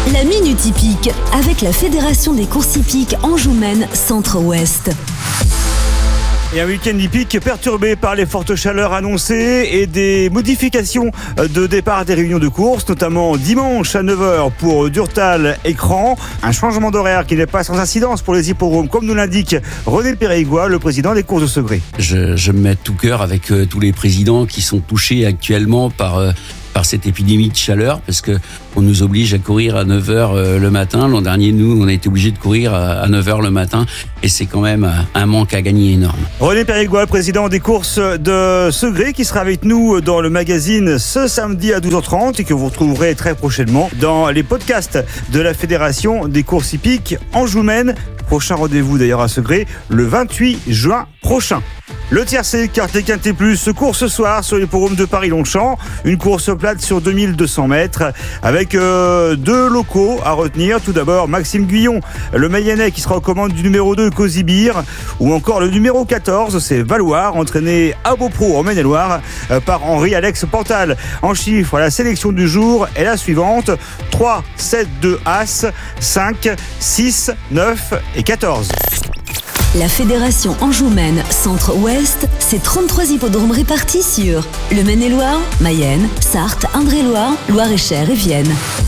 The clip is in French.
La Minute Hippique avec la Fédération des courses hippiques Anjou-Maine Centre-Ouest. Et un week-end hippique perturbé par les fortes chaleurs annoncées et des modifications de départ des réunions de course, notamment dimanche à 9h pour Durtal Écran. Un changement d'horaire qui n'est pas sans incidence pour les hippodromes, comme nous l'indique René Périguois, le président des courses de Segré. Je me mets de tout cœur avec tous les présidents qui sont touchés actuellement par cette épidémie de chaleur, parce que on nous oblige à courir à 9h le matin. L'an dernier, nous, on a été obligés de courir à 9h le matin, et c'est quand même un manque à gagner énorme. René Périguois, président des courses de Segré, qui sera avec nous dans le magazine ce samedi à 12h30 et que vous retrouverez très prochainement dans les podcasts de la Fédération des courses hippiques Anjou-Maine. Prochain rendez-vous d'ailleurs à Segré le 28 juin prochain. Le tiercé Quartet Quintet Plus court ce soir sur l'hippodrome de Paris-Longchamp. Une course plate sur 2200 mètres avec deux locaux à retenir. Tout d'abord, Maxime Guyon, le Mayennais qui sera aux commandes du numéro 2, Cosibir, ou encore le numéro 14, c'est Valoir, entraîné à Beaupro en Maine-et-Loire par Henri-Alex Pantal. En chiffres, la sélection du jour est la suivante: 3, 7, 2, As, 5, 6, 9 et 14. La Fédération Anjou-Maine Centre-Ouest, c'est 33 hippodromes répartis sur le Maine-et-Loire, Mayenne, Sarthe, Indre-et-Loire, Loire-et-Cher et Vienne.